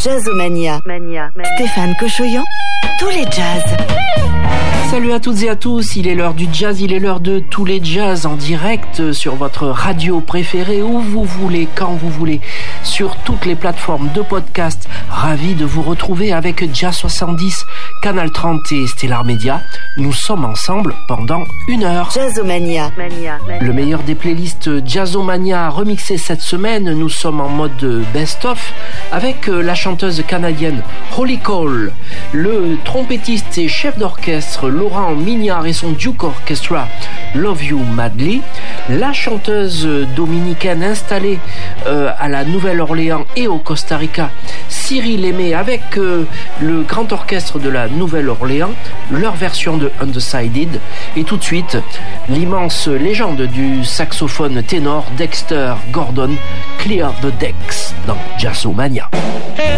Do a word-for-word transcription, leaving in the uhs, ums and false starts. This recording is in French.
Jazzomania. Mania. Stéphane Cochoyan, tous les jazz. Salut à toutes et à tous, il est l'heure du jazz, il est l'heure de tous les jazz en direct sur votre radio préférée, où vous voulez, quand vous voulez, sur toutes les plateformes de podcast. Ravi de vous retrouver avec Jazz soixante-dix, Canal trente et Stellar Media. Nous sommes ensemble pendant une heure. Jazzomania. Mania. Le meilleur des playlists Jazzomania remixé cette semaine. Nous sommes en mode best-of avec la chanteuse canadienne Holly Cole, le trompettiste et chef d'orchestre Laurent Mignard et son Duke Orchestra Love You Madly, la chanteuse dominicaine installée euh, à la Nouvelle-Orléans et au Costa Rica, Cyril Aimé, avec euh, le grand orchestre de la Nouvelle-Orléans, leur version de Undecided, et tout de suite l'immense légende du saxophone ténor Dexter Gordon, Clear the Decks dans Jazzomania.